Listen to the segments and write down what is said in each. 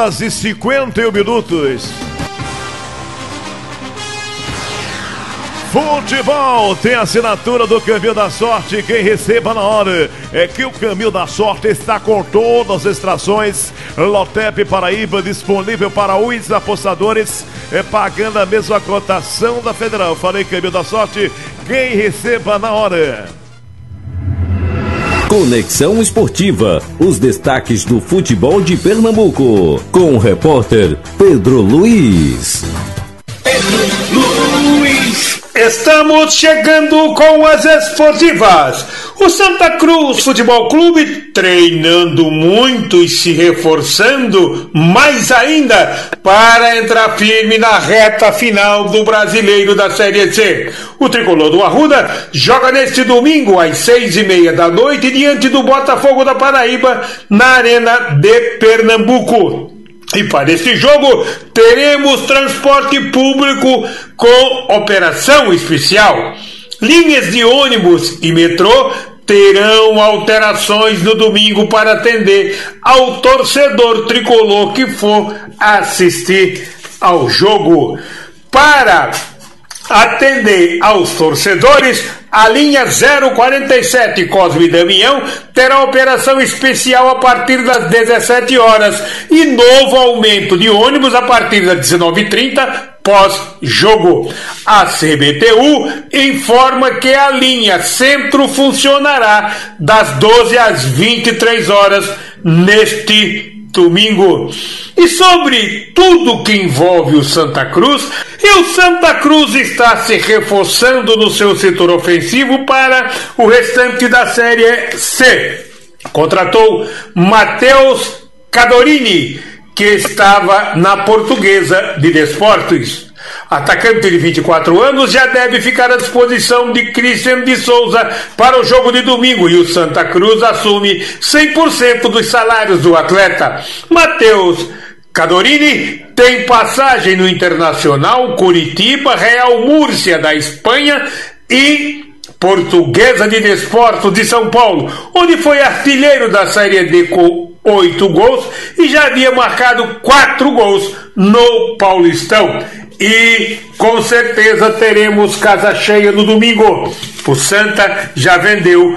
E 51 minutos. Futebol tem assinatura do Caminho da Sorte. Quem receba na hora é que o Caminho da Sorte está com todas as extrações. Lotep Paraíba disponível para os apostadores, pagando a mesma cotação da Federal. Falei Caminho da Sorte, quem receba na hora. Conexão Esportiva, os destaques do futebol de Pernambuco, com o repórter Pedro Luiz. Estamos chegando com as esportivas. O Santa Cruz Futebol Clube treinando muito e se reforçando mais ainda para entrar firme na reta final do Brasileiro da Série C. O tricolor do Arruda joga neste domingo às 6:30 da noite diante do Botafogo da Paraíba na Arena de Pernambuco. E para este jogo teremos transporte público com operação especial. Linhas de ônibus e metrô terão alterações no domingo para atender ao torcedor tricolor que for assistir ao jogo. Para atender aos torcedores, a linha 047 Cosme Damião terá operação especial a partir das 17 horas e novo aumento de ônibus a partir das 19h30 pós-jogo. A CBTU informa que a linha Centro funcionará das 12 às 23 horas neste domingo. E sobre tudo que envolve o Santa Cruz, o Santa Cruz está se reforçando no seu setor ofensivo para o restante da Série C. Contratou Matheus Cadorini, que estava na Portuguesa de Desportos. Atacante de 24 anos já deve ficar à disposição de Christian de Souza para o jogo de domingo e o Santa Cruz assume 100% dos salários do atleta. Matheus Cadorini tem passagem no Internacional, Curitiba, Real Múrcia da Espanha e Portuguesa de Desportos de São Paulo, onde foi artilheiro da Série D com 8 gols e já havia marcado 4 gols no Paulistão. E com certeza teremos casa cheia no domingo. O Santa já vendeu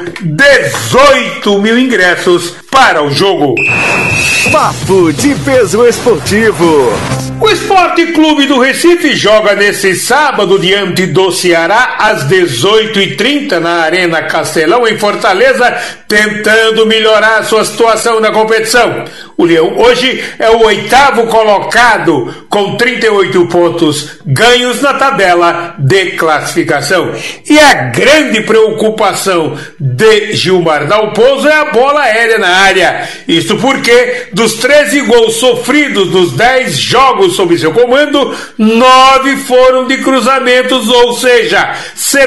18 mil ingressos para o jogo. Papo de Peso Esportivo. O Esporte Clube do Recife joga nesse sábado diante do Ceará às 18h30 na Arena Castelão, em Fortaleza, tentando melhorar sua situação na competição. O Leão hoje é o 8º colocado com 38 pontos ganhos na tabela de classificação. E a grande preocupação de Gilmar Dalpozo é a bola aérea na área. Isso porque dos 13 gols sofridos nos 10 jogos sob seu comando, 9 foram de cruzamentos, ou seja,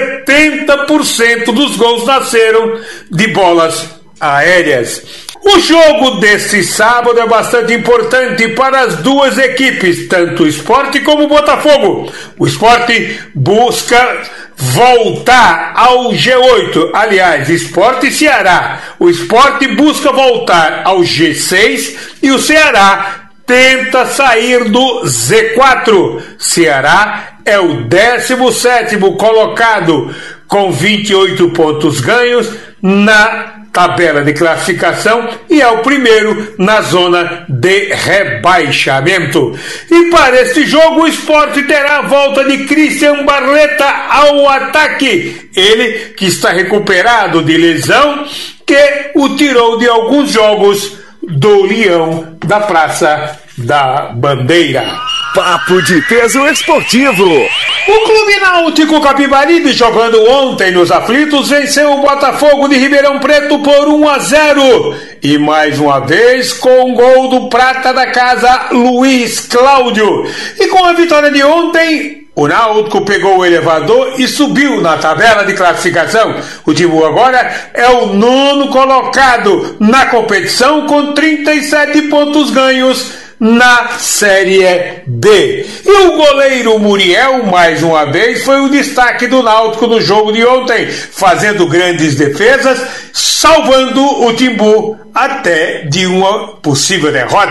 70% dos gols nasceram de bolas aéreas. O jogo deste sábado é bastante importante para as duas equipes, tanto o Sport como o Botafogo. O Sport busca voltar ao G8, aliás, Sport e Ceará. O Sport busca voltar ao G6 e o Ceará tenta sair do Z4. Ceará é o 17º colocado com 28 pontos ganhos na tabela de classificação e é o primeiro na zona de rebaixamento. E para este jogo o Sport terá a volta de Christian Barleta ao ataque. Ele que está recuperado de lesão que o tirou de alguns jogos do Leão da Praça da Bandeira. Papo de Peso Esportivo. O Clube Náutico Capibaribe, jogando ontem nos aflitos, venceu o Botafogo de Ribeirão Preto por 1-0. E mais uma vez com o gol do prata da casa, Luiz Cláudio. E com a vitória de ontem, o Náutico pegou o elevador e subiu na tabela de classificação. O Timbu agora é o 9º colocado na competição com 37 pontos ganhos na Série B. E o goleiro Muriel, mais uma vez, foi o destaque do Náutico no jogo de ontem, fazendo grandes defesas, salvando o Timbu até de uma possível derrota.